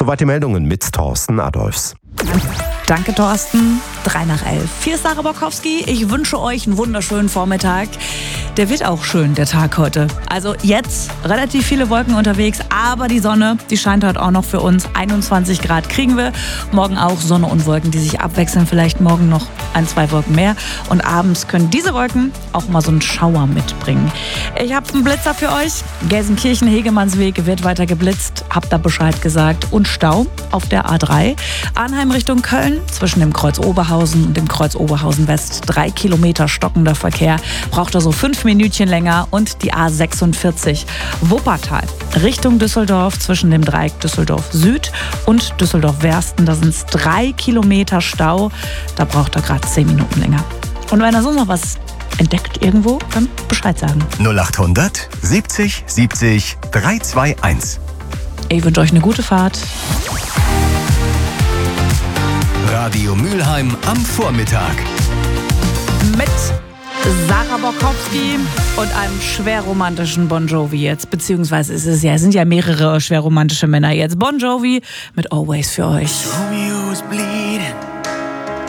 Soweit die Meldungen mit Thorsten Adolfs. Danke, Thorsten. 11:03. Hier ist Sarah Borkowski. Ich wünsche euch einen wunderschönen Vormittag. Der wird auch schön, der Tag heute. Also jetzt relativ viele Wolken unterwegs, aber die Sonne, die scheint heute auch noch für uns. 21 Grad kriegen wir. Morgen auch Sonne und Wolken, die sich abwechseln. Vielleicht morgen noch 1-2 Wolken mehr. Und abends können diese Wolken auch mal so einen Schauer mitbringen. Ich habe einen Blitzer für euch. Gelsenkirchen, Hegemannsweg wird weiter geblitzt. Habt da Bescheid gesagt. Und Stau auf der A3. Arnheim Richtung Köln zwischen dem Kreuz Oberhausen und dem Kreuz Oberhausen West. 3 Kilometer stockender Verkehr. Braucht da so 5 Minütchen länger. Und die A46 Wuppertal Richtung Düsseldorf zwischen dem Dreieck Düsseldorf Süd und Düsseldorf-Wersten. Da sind es 3 Kilometer Stau. Da braucht er gerade 10 Minuten länger. Und wenn er sonst noch was entdeckt irgendwo, dann Bescheid sagen. 0800 70 70 321. Ich wünsche euch eine gute Fahrt. Radio Mülheim am Vormittag. Mit Sarah Borkowski und einem schwer romantischen Bon Jovi jetzt. Beziehungsweise es sind ja mehrere schwer romantische Männer jetzt. Bon Jovi mit Always für euch. Romeo was bleeding.